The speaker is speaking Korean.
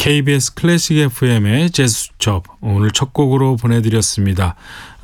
KBS 클래식 FM의 재즈 수첩 오늘 첫 곡으로 보내드렸습니다.